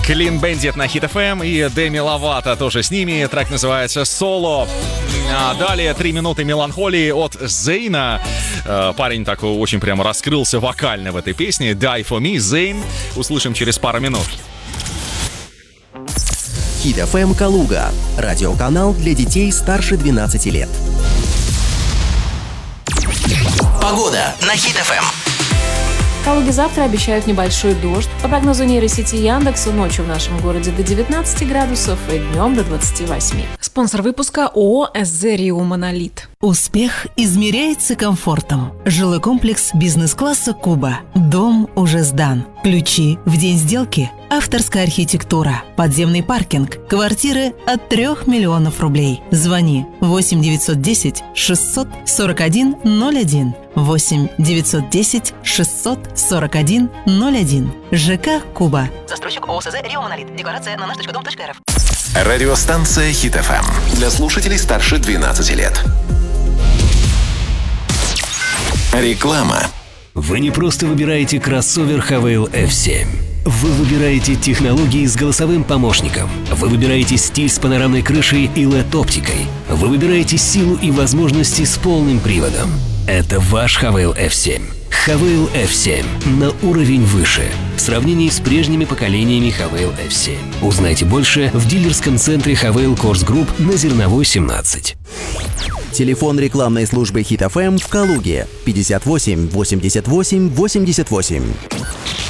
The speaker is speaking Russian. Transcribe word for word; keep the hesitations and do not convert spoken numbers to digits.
Clean Bandit на Hit эф эм и Demi Lovato тоже с ними. Трек называется «Соло». А далее три минуты меланхолии от Зейна. Парень такой очень прямо раскрылся вокально в этой песне. Die for me, Зейн. Услышим через пару минут. Hit эф эм Калуга. Радиоканал для детей старше двенадцати лет. Погода на Hit эф эм. В Калуге завтра обещают небольшой дождь. По прогнозу нейросети Яндекса, ночью в нашем городе до девятнадцати градусов и днем до двадцати восьми. Спонсор выпуска ООО «СЗ Рио Монолит». Успех измеряется комфортом. Жилой комплекс бизнес-класса «Куба». Дом уже сдан. Ключи в день сделки. Авторская архитектура. Подземный паркинг. Квартиры от трех миллионов рублей. Звони восемь девятьсот десять шестьсот сорок один ноль один. восемь девятьсот десять шестьсот сорок один ноль один. ЖК «Куба». Застройщик ООО «СЗ Рио Монолит». Декларация на наш точка дом точка эр эф. Радиостанция Hit эф эм. Для слушателей старше двенадцати лет. Реклама. Вы не просто выбираете кроссовер Хавейл эф семь. Вы выбираете технологии с голосовым помощником. Вы выбираете стиль с панорамной крышей и эл и ди-оптикой. Вы выбираете силу и возможности с полным приводом. Это ваш Хавейл эф семь. Хавейл эф семь на уровень выше в сравнении с прежними поколениями Хавейл эф семь. Узнайте больше в дилерском центре Хавейл Корс Групп на Зерновой семнадцать. Телефон рекламной службы Hit эф эм в Калуге пятьдесят восемь восемьдесят восемь восемьдесят восемь.